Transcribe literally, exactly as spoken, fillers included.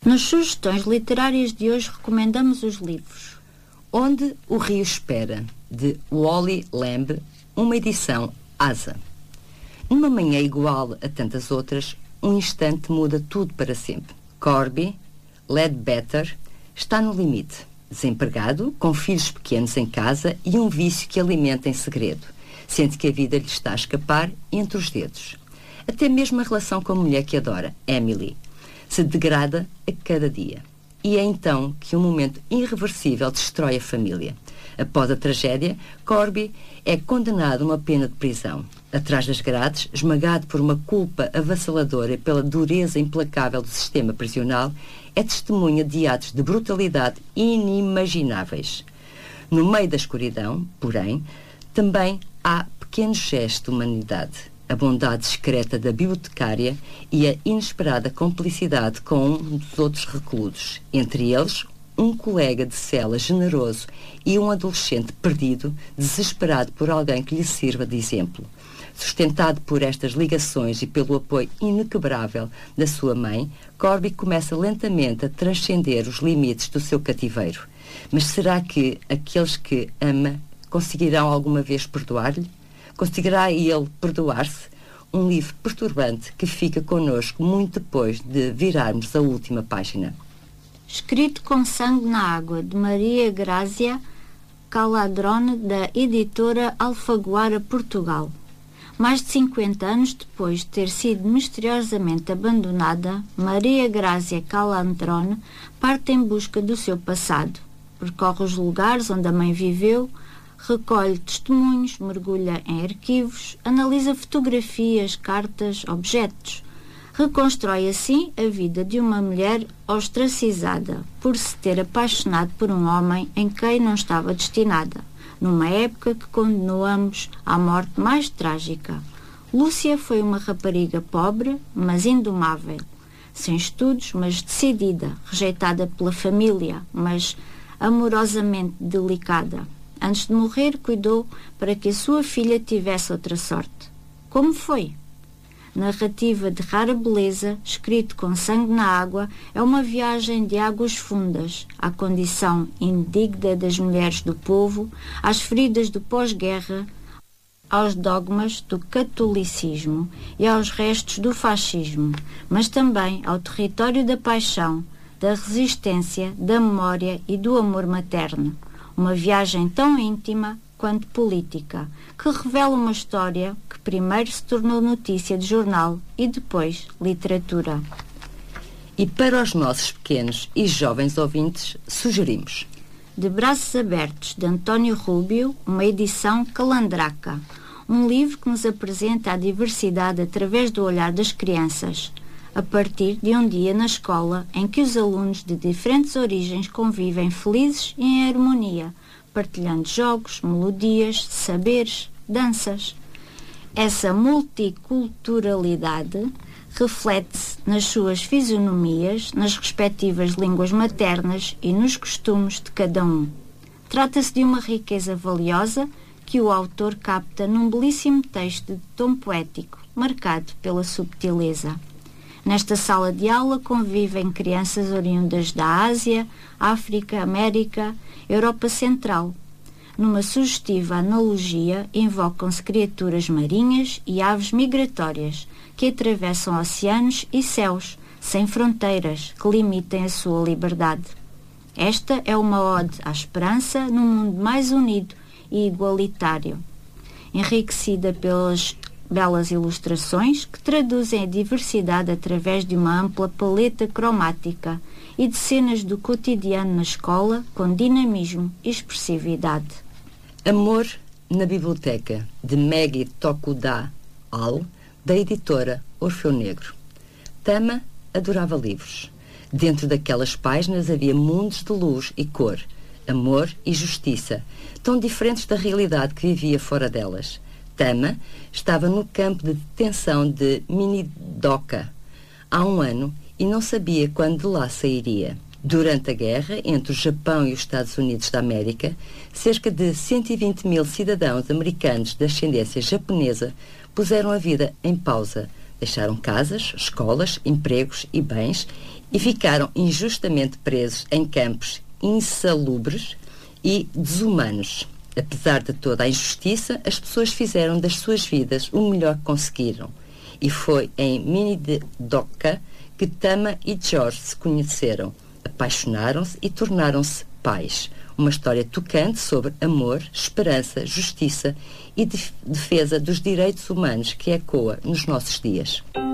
Nas sugestões literárias de hoje recomendamos os livros Onde o Rio Espera, de Wally Lamb, uma edição Asa. Numa manhã igual a tantas outras, um instante muda tudo para sempre. Corby, Ledbetter, está no limite. Desempregado, com filhos pequenos em casa e um vício que alimenta em segredo. Sente que a vida lhe está a escapar entre os dedos. Até mesmo a relação com a mulher que adora, Emily, se degrada a cada dia. E é então que um momento irreversível destrói a família. Após a tragédia, Corby é condenado a uma pena de prisão. Atrás das grades, esmagado por uma culpa avassaladora e pela dureza implacável do sistema prisional, é testemunha de atos de brutalidade inimagináveis. No meio da escuridão, porém, também há pequenos gestos de humanidade. A bondade discreta da bibliotecária e a inesperada complicidade com um dos outros reclusos. Entre eles, um colega de cela generoso e um adolescente perdido, desesperado por alguém que lhe sirva de exemplo. Sustentado por estas ligações e pelo apoio inquebrável da sua mãe, Corby começa lentamente a transcender os limites do seu cativeiro. Mas será que aqueles que ama conseguirão alguma vez perdoar-lhe? Conseguirá ele perdoar-se? Um livro perturbante que fica connosco muito depois de virarmos a última página. Escrito com Sangue na Água, de Maria Grazia Caladrone, da editora Alfaguara, Portugal. Mais de cinquenta anos depois de ter sido misteriosamente abandonada, Maria Grazia Caladrone parte em busca do seu passado. Percorre os lugares onde a mãe viveu, recolhe testemunhos, mergulha em arquivos, analisa fotografias, cartas, objetos. Reconstrói assim a vida de uma mulher ostracizada por se ter apaixonado por um homem em quem não estava destinada, numa época que condenou ambos à morte mais trágica. Lúcia foi uma rapariga pobre, mas indomável, sem estudos, mas decidida, rejeitada pela família, mas amorosamente delicada. Antes de morrer, cuidou para que a sua filha tivesse outra sorte. Como foi? Narrativa de rara beleza, escrito com sangue na água, é uma viagem de águas fundas à condição indigna das mulheres do povo, às feridas do pós-guerra, aos dogmas do catolicismo e aos restos do fascismo, mas também ao território da paixão, da resistência, da memória e do amor materno. Uma viagem tão íntima quanto política, que revela uma história que primeiro se tornou notícia de jornal e depois literatura. E para os nossos pequenos e jovens ouvintes, sugerimos De Braços Abertos, de António Rubio, uma edição Calandraca, um livro que nos apresenta a diversidade através do olhar das crianças, a partir de um dia na escola em que os alunos de diferentes origens convivem felizes e em harmonia, partilhando jogos, melodias, saberes, danças. Essa multiculturalidade reflete-se nas suas fisionomias, nas respectivas línguas maternas e nos costumes de cada um. Trata-se de uma riqueza valiosa que o autor capta num belíssimo texto de tom poético, marcado pela subtileza. Nesta sala de aula convivem crianças oriundas da Ásia, África, América, Europa Central. Numa sugestiva analogia, invocam-se criaturas marinhas e aves migratórias que atravessam oceanos e céus, sem fronteiras, que limitem a sua liberdade. Esta é uma ode à esperança num mundo mais unido e igualitário, enriquecida pelas belas ilustrações que traduzem a diversidade através de uma ampla paleta cromática e de cenas do cotidiano na escola com dinamismo e expressividade. Amor na Biblioteca, de Maggie Tokuda Al, da editora Orfeu Negro. Tama adorava livros. Dentro daquelas páginas havia mundos de luz e cor, amor e justiça, tão diferentes da realidade que vivia fora delas. Tama estava no campo de detenção de Minidoka há um ano e não sabia quando de lá sairia. Durante a guerra entre o Japão e os Estados Unidos da América, cerca de cento e vinte mil cidadãos americanos de ascendência japonesa puseram a vida em pausa, Deixaram casas, escolas, empregos e bens e ficaram injustamente presos em campos insalubres e desumanos. Apesar de toda a injustiça, as pessoas fizeram das suas vidas o melhor que conseguiram. E foi em Minidoka que Tama e George se conheceram, apaixonaram-se e tornaram-se pais. Uma história tocante sobre amor, esperança, justiça e defesa dos direitos humanos que ecoa nos nossos dias.